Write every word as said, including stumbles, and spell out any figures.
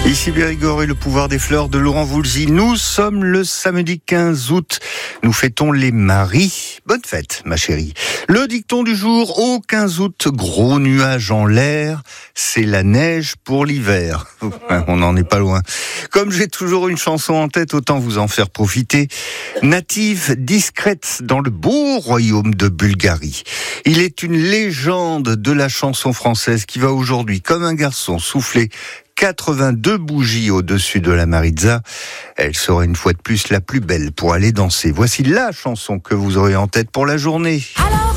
Ici Bérigord et le pouvoir des fleurs de Laurent Voulzy. Nous sommes le samedi quinze août. Nous fêtons les maris. Bonne fête, ma chérie. Le dicton du jour, au quinze août, gros nuages en l'air, c'est la neige pour l'hiver. On n'en est pas loin. Comme j'ai toujours une chanson en tête, autant vous en faire profiter. Native discrète dans le beau royaume de Bulgarie. Il est une légende de la chanson française qui va aujourd'hui, comme un garçon, souffler quatre-vingt-deux bougies au-dessus de la Maritza. Elle sera une fois de plus la plus belle pour aller danser. Voici la chanson que vous aurez en tête pour la journée. Alors